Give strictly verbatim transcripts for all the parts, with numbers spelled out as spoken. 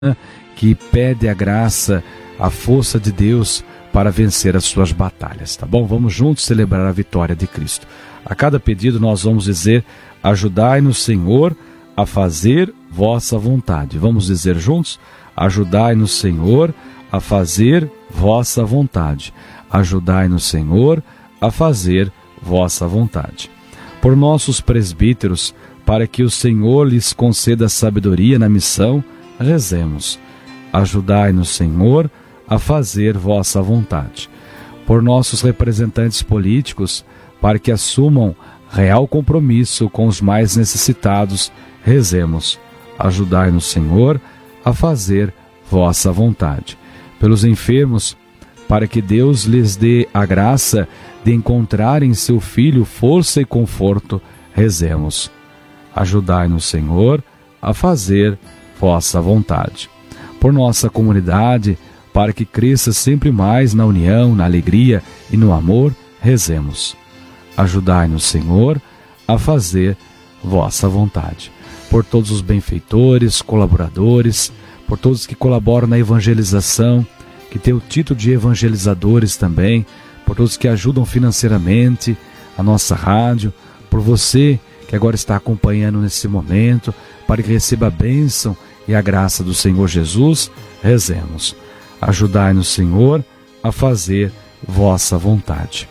que pede a graça, a força de Deus para vencer as suas batalhas, tá bom? Vamos juntos celebrar a vitória de Cristo. A cada pedido nós vamos dizer: ajudai-nos, Senhor, a fazer vossa vontade. Vamos dizer juntos: ajudai-nos, Senhor, a fazer vossa vontade. Ajudai-nos, Senhor, a fazer vossa vontade. Por nossos presbíteros, para que o Senhor lhes conceda sabedoria na missão, rezemos: ajudai-nos, Senhor, a fazer vossa vontade. Por nossos representantes políticos, para que assumam real compromisso com os mais necessitados, rezemos: ajudai-nos, Senhor, a fazer vossa vontade. Pelos enfermos, para que Deus lhes dê a graça de encontrar em seu Filho força e conforto, rezemos: ajudai-nos, Senhor, a fazer vossa vontade. Por nossa comunidade, para que cresça sempre mais na união, na alegria e no amor, rezemos: ajudai-nos, Senhor, a fazer vossa vontade. Por todos os benfeitores, colaboradores, por todos que colaboram na evangelização, que tem o título de evangelizadores também, por todos que ajudam financeiramente a nossa rádio, por você que agora está acompanhando nesse momento, para que receba a bênção e a graça do Senhor Jesus, rezemos: ajudai-nos, Senhor, a fazer vossa vontade.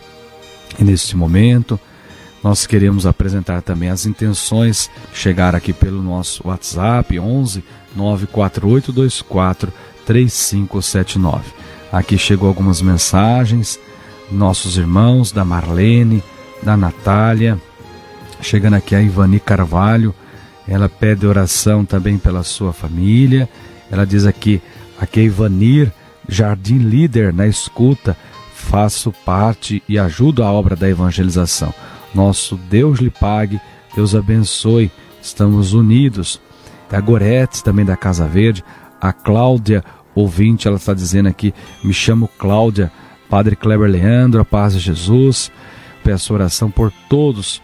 E neste momento, nós queremos apresentar também as intenções que chegaram aqui pelo nosso WhatsApp, onze nove quatro oito dois quatro três cinco sete nove. Aqui chegou algumas mensagens, nossos irmãos, da Marlene, da Natália, chegando aqui a Ivani Carvalho, ela pede oração também pela sua família. Ela diz aqui: aqui é Ivanir, Jardim Líder na escuta, faço parte e ajudo a obra da evangelização. Nosso Deus lhe pague, Deus abençoe, estamos unidos. A Gorete, também da Casa Verde, a Cláudia, ouvinte, ela está dizendo aqui: me chamo Cláudia, Padre Kleber Leandro, a paz de Jesus, peço oração por todos.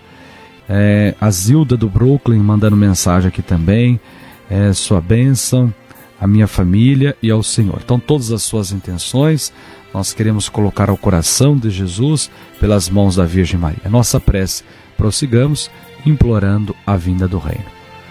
É, a Zilda do Brooklyn mandando mensagem aqui também, é, sua bênção, a minha família e ao Senhor. Então, todas as suas intenções nós queremos colocar ao coração de Jesus pelas mãos da Virgem Maria. Nossa prece, prossigamos implorando a vinda do reino.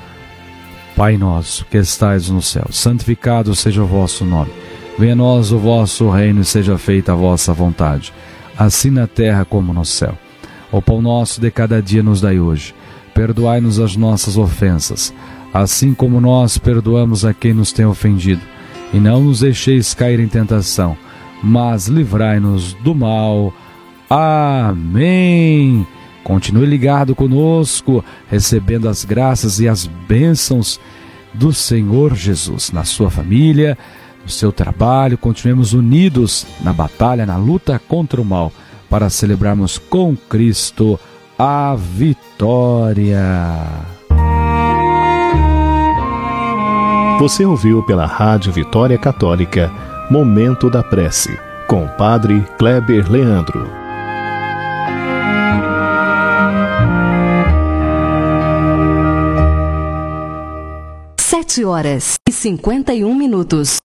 Pai nosso, que estais no céu, santificado seja o vosso nome. Venha a nós o vosso reino e seja feita a vossa vontade, assim na terra como no céu. O pão nosso de cada dia nos dai hoje. Perdoai-nos as nossas ofensas, assim como nós perdoamos a quem nos tem ofendido. E não nos deixeis cair em tentação, mas livrai-nos do mal. Amém. Continue ligado conosco, recebendo as graças e as bênçãos do Senhor Jesus na sua família, no seu trabalho. Continuemos unidos na batalha, na luta contra o mal, para celebrarmos com Cristo a vitória. Você ouviu pela Rádio Vitória Católica Momento da Prece, com o Padre Kleber Leandro. Sete horas e cinquenta e um minutos.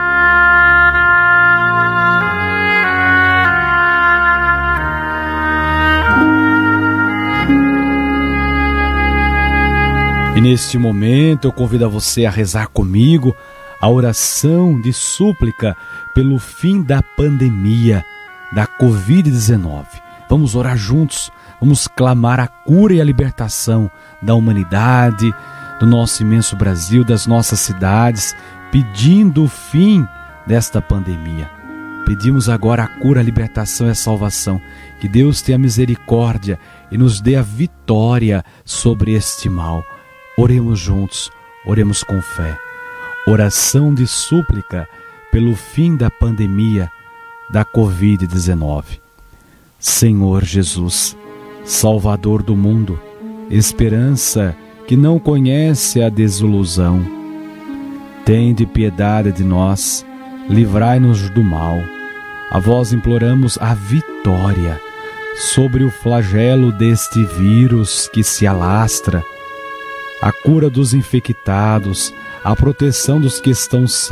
E neste momento eu convido a você a rezar comigo a oração de súplica pelo fim da pandemia da covid dezenove. Vamos orar juntos, vamos clamar a cura e a libertação da humanidade, do nosso imenso Brasil, das nossas cidades, pedindo o fim desta pandemia. Pedimos agora a cura, a libertação e a salvação. Que Deus tenha misericórdia e nos dê a vitória sobre este mal. Oremos juntos, oremos com fé. Oração de súplica pelo fim da pandemia da covid dezenove. Senhor Jesus, Salvador do mundo, esperança que não conhece a desilusão, tende piedade de nós, livrai-nos do mal. A vós imploramos a vitória sobre o flagelo deste vírus que se alastra, a cura dos infectados, a proteção dos que estão